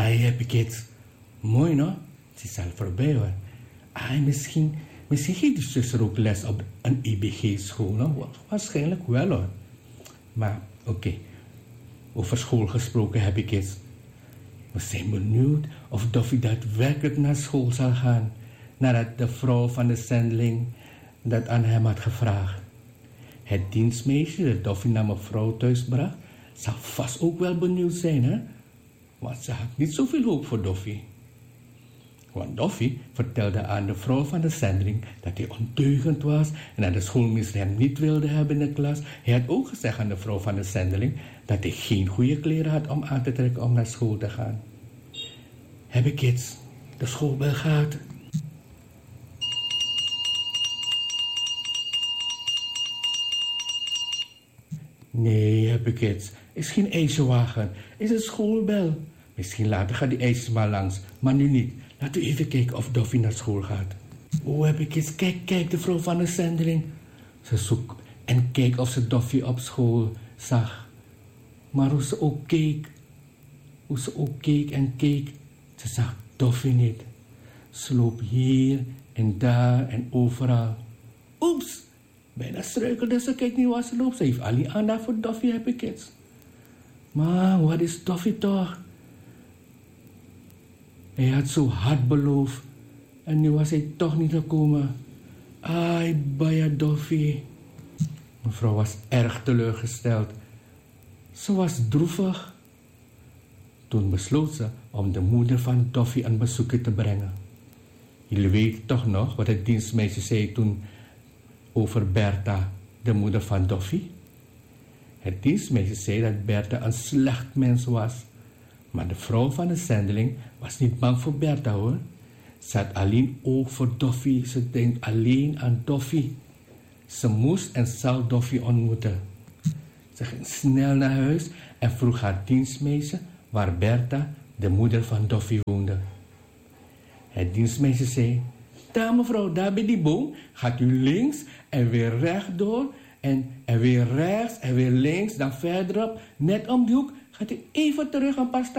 Ai, heb ik het. Mooi, no? Het is al voorbij, hoor. Ai, misschien geeft de zuster ook les op een IBG-school, no? Waarschijnlijk wel, hoor. Maar, oké. Over school gesproken heb ik het. We zijn benieuwd of Doffie daadwerkelijk naar school zal gaan, nadat de vrouw van de zendeling dat aan hem had gevraagd. Het dienstmeisje dat Doffie naar mevrouw thuis bracht, zal vast ook wel benieuwd zijn, hè? Want ze had niet zoveel hoop voor Doffie. Want Doffie vertelde aan de vrouw van de zendeling dat hij ondeugend was en dat de schoolmeester hem niet wilde hebben in de klas. Hij had ook gezegd aan de vrouw van de zendeling dat hij geen goede kleren had om aan te trekken om naar school te gaan. Heb ik iets? De schoolbel gaat. Nee, heb ik iets. Is geen ijswagen. Is een schoolbel. Misschien later gaat die ijsjes maar langs, maar nu niet. Laten we even kijken of Doffie naar school gaat. Oh, heb ik iets. Kijk, de vrouw van de zendeling. Ze zoekt en keek of ze Doffie op school zag. Maar hoe ze ook keek en keek, ze zag Doffie niet. Ze loopt hier en daar en overal. Oeps, bijna struikelde ze. Kijk niet waar ze loopt. Ze heeft alleen aandacht voor Doffie, heb ik iets. Maar wat is Doffie toch? Hij had zo hard beloofd en nu was hij toch niet gekomen. Ai, baia Doffie. Mevrouw was erg teleurgesteld. Ze was droevig. Toen besloot ze om de moeder van Doffie een bezoekje te brengen. Jullie weten toch nog wat het dienstmeisje zei toen over Bertha, de moeder van Doffie? Het dienstmeisje zei dat Bertha een slecht mens was. Maar de vrouw van de zendeling was niet bang voor Bertha, hoor. Ze had alleen oog voor Doffie. Ze denkt alleen aan Doffie. Ze moest en zal Doffie ontmoeten. Ze ging snel naar huis en vroeg haar dienstmeisje waar Bertha, de moeder van Doffie, woonde. Het dienstmeisje zei: daar mevrouw, daar bij die boom gaat u links en weer rechtdoor en weer rechts en weer links, dan verderop, net om die hoek gaat u even terug een paar stappen.